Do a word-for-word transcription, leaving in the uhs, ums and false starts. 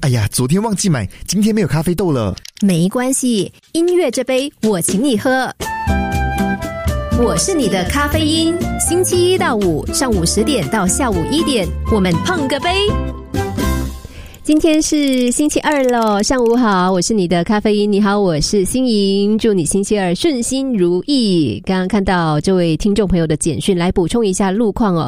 哎呀，昨天忘记买，今天没有咖啡豆了。 没关系，音乐这杯我请你喝。我是你的咖啡因，星期一到五上午十点到下午一点，我们碰个杯。今天是星期二了，上午好，我是你的咖啡因。你好，我是欣莹，祝你星期二顺心如意。刚刚看到这位听众朋友的简讯，来补充一下路况哦。